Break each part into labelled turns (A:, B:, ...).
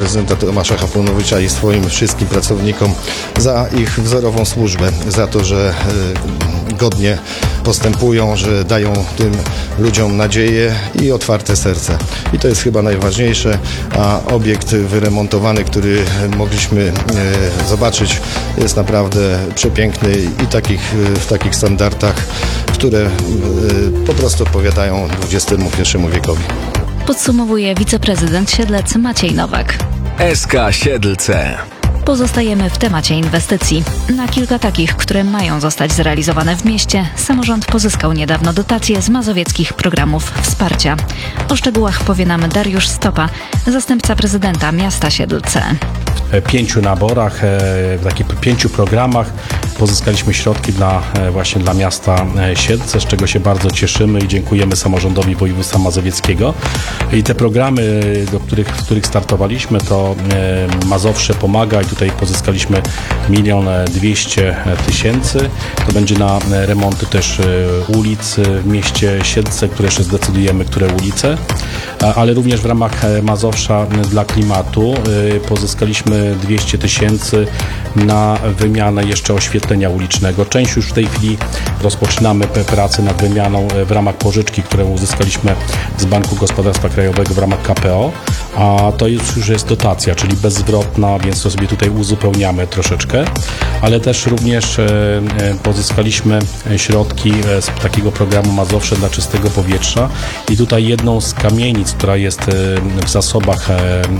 A: prezydenta Tomasza Hapunowicza i swoim wszystkim pracownikom za ich wzorową służbę, za to, że godnie postępują, że dają tym ludziom nadzieję i otwarte serce. I to jest chyba najważniejsze, a obiekt wyremontowany, który mogliśmy zobaczyć, jest naprawdę przepiękny i w takich standardach, które po prostu odpowiadają XXI wiekowi.
B: Podsumowuje wiceprezydent Siedlec Maciej Nowak.
C: SK Siedlce.
B: Pozostajemy w temacie inwestycji. Na kilka takich, które mają zostać zrealizowane w mieście, samorząd pozyskał niedawno dotacje z mazowieckich programów wsparcia. O szczegółach powie nam Dariusz Stopa, zastępca prezydenta miasta Siedlce.
D: W 5 naborach, w takich 5 programach pozyskaliśmy środki właśnie dla miasta Siedlce, z czego się bardzo cieszymy i dziękujemy samorządowi województwa mazowieckiego. I te programy, w których startowaliśmy, to Mazowsze pomaga i tutaj pozyskaliśmy 1 200 000. To będzie na remonty też ulic w mieście Siedlce, które jeszcze zdecydujemy, które ulice. Ale również w ramach Mazowsza dla klimatu pozyskaliśmy 200 000 na wymianę jeszcze oświetlenia ulicznego. Część już w tej chwili rozpoczynamy pracę nad wymianą w ramach pożyczki, którą uzyskaliśmy z Banku Gospodarstwa Krajowego w ramach KPO, a to już jest dotacja, czyli bezzwrotna, więc to sobie tutaj uzupełniamy troszeczkę, ale też również pozyskaliśmy środki z takiego programu Mazowsze dla czystego powietrza i tutaj jedną z kamienic, która jest w zasobach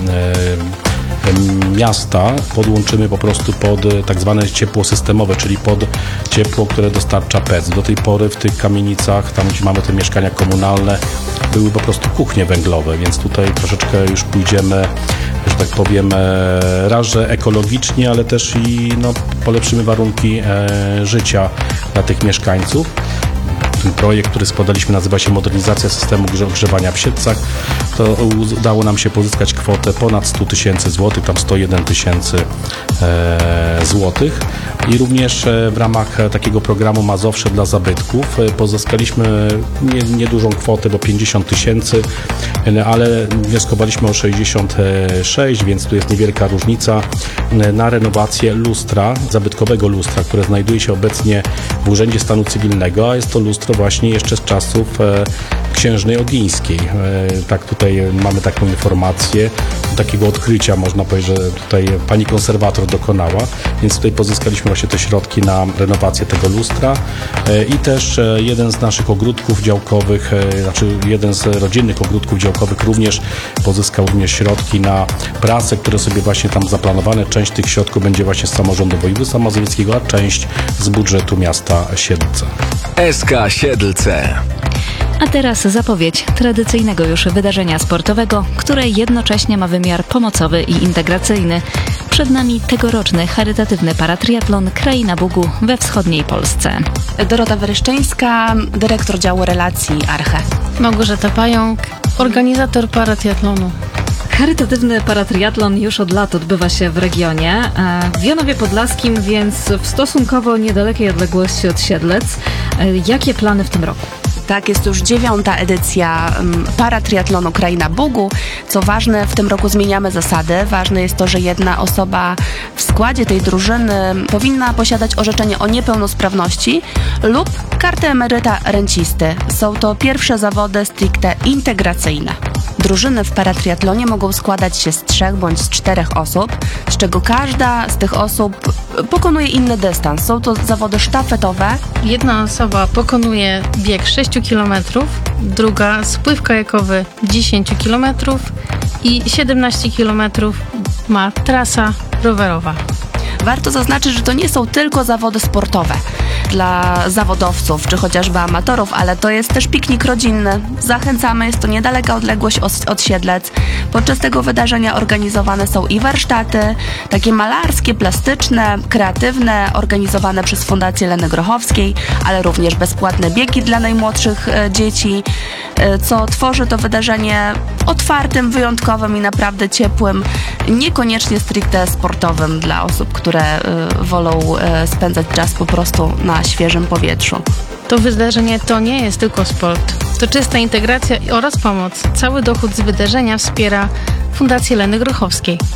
D: miasta, podłączymy po prostu pod tak zwane ciepło systemowe, czyli pod ciepło, które dostarcza PEC. Do tej pory w tych kamienicach, tam gdzie mamy te mieszkania komunalne, były po prostu kuchnie węglowe, więc tutaj troszeczkę już pójdziemy, że tak powiem, raz, że ekologicznie, ale też i polepszymy warunki życia dla tych mieszkańców. Ten projekt, który składaliśmy, nazywa się Modernizacja systemu ogrzewania w Siedlcach. To udało nam się pozyskać kwotę ponad 100 000 złotych, tam 101 000 złotych. I również w ramach takiego programu Mazowsze dla zabytków pozyskaliśmy niedużą kwotę, bo 50 000, ale wnioskowaliśmy o 66, więc tu jest niewielka różnica na renowację lustra, zabytkowego lustra, które znajduje się obecnie w Urzędzie Stanu Cywilnego, a jest to lustro właśnie jeszcze z czasów księżnej Ogińskiej. Tak, tutaj mamy taką informację, takiego odkrycia, można powiedzieć, że tutaj pani konserwator dokonała, więc tutaj pozyskaliśmy właśnie te środki na renowację tego lustra i też jeden z naszych ogródków działkowych, jeden z rodzinnych ogródków działkowych również pozyskał środki na prace, które sobie właśnie tam zaplanowane. Część tych środków będzie właśnie z samorządu województwa mazowieckiego, a część z budżetu miasta Siedlce.
C: SK Siedlce.
B: A teraz zapowiedź tradycyjnego już wydarzenia sportowego, które jednocześnie ma wymiar pomocowy i integracyjny. Przed nami tegoroczny charytatywny paratriatlon Kraina Bugu we wschodniej Polsce.
E: Dorota Weryszczyńska, dyrektor działu relacji Arche.
F: Małgorzata Pająk, organizator paratriatlonu.
B: Charytatywny paratriatlon już od lat odbywa się w regionie, w Jonowie Podlaskim, więc w stosunkowo niedalekiej odległości od Siedlec. Jakie plany w tym roku?
E: Tak, jest już 9. edycja paratriatlonu Kraina Bugu. Co ważne, w tym roku zmieniamy zasady. Ważne jest to, że jedna osoba w składzie tej drużyny powinna posiadać orzeczenie o niepełnosprawności lub kartę emeryta rencisty. Są to pierwsze zawody stricte integracyjne. Drużyny w paratriatlonie mogą składać się z 3 bądź z 4 osób, z czego każda z tych osób pokonuje inny dystans. Są to zawody sztafetowe.
F: Jedna osoba pokonuje bieg 6 km, druga spływ kajakowy 10 km i 17 km ma trasa rowerowa.
E: Warto zaznaczyć, że to nie są tylko zawody sportowe dla zawodowców czy chociażby amatorów, ale to jest też piknik rodzinny. Zachęcamy, jest to niedaleka odległość od Siedlec. Podczas tego wydarzenia organizowane są i warsztaty, takie malarskie, plastyczne, kreatywne, organizowane przez Fundację Leny Grochowskiej, ale również bezpłatne biegi dla najmłodszych dzieci, co tworzy to wydarzenie otwartym, wyjątkowym i naprawdę ciepłym, niekoniecznie stricte sportowym dla osób, które wolą spędzać czas po prostu na świeżym powietrzu.
F: To wydarzenie to nie jest tylko sport. To czysta integracja oraz pomoc. Cały dochód z wydarzenia wspiera Fundację Leny Grochowskiej.